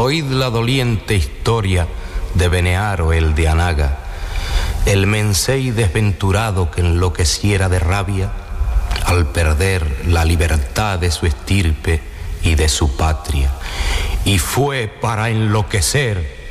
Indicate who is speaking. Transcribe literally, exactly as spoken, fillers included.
Speaker 1: Oíd la doliente historia de Benearo el de Anaga, el mensei desventurado que enloqueciera de rabia al perder la libertad de su estirpe y de su patria, y fue para enloquecer